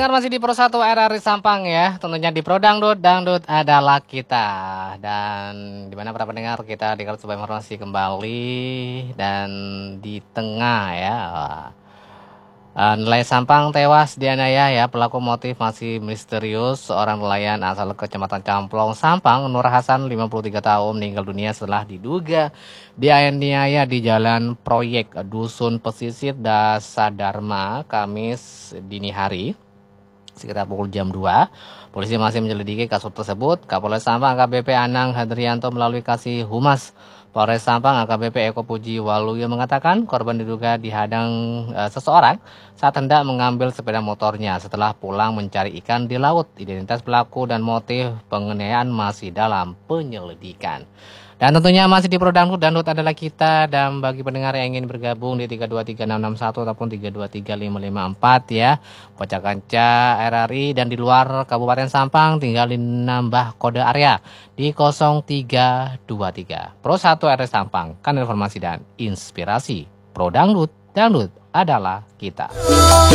pendengar masih di Pro 1 RRI Sampang ya, tentunya di Pro Dangdut, Dangdut adalah kita. Dan dimana para pendengar kita dikasih sebuah informasi kembali dan di tengah ya. Nelayan Sampang tewas dianiaya ya, pelaku motif masih misterius. Seorang nelayan asal Kecamatan Camplong, Sampang, Nur Hasan 53 tahun meninggal dunia setelah diduga dianiaya di Jalan Proyek Dusun Pesisir Dasa Dharma Kamis dini hari sekitar pukul jam 2. Polisi masih menyelidiki kasus tersebut. Kapolres Sampang AKBP Anang Hadrianto melalui Kasih Humas Polres Sampang AKBP Eko Puji Waluyo mengatakan korban diduga dihadang seseorang saat hendak mengambil sepeda motornya setelah pulang mencari ikan di laut. Identitas pelaku dan motif penganiayaan masih dalam penyelidikan. Dan tentunya masih di Pro Dangdut, Dangdut adalah kita. Dan bagi pendengar yang ingin bergabung di 323661 ataupun 323554 ya, Pocah Kanca RRI dan di luar Kabupaten Sampang tinggal nambah kode area di 0323. Pro 1 RRI Sampang, kan informasi dan inspirasi. Pro Dangdut, Dangdut adalah kita.